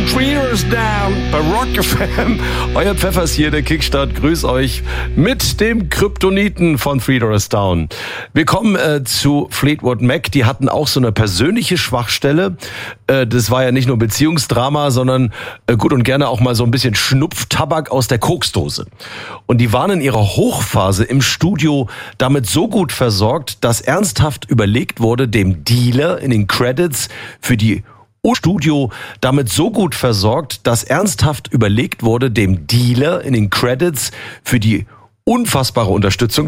Streeters Down bei Rock FM. Euer Pfeffers hier, der Kickstart. Grüß euch mit dem Kryptoniten von Streeters Down. Wir kommen zu Fleetwood Mac. Die hatten auch so eine persönliche Schwachstelle. Das war ja nicht nur Beziehungsdrama, sondern gut und gerne auch mal so ein bisschen Schnupftabak aus der Koksdose. Und die waren in ihrer Hochphase im Studio damit so gut versorgt, dass ernsthaft überlegt wurde, dem Dealer in den Credits für die Studio damit so gut versorgt, dass ernsthaft überlegt wurde, dem Dealer in den Credits für die unfassbare Unterstützung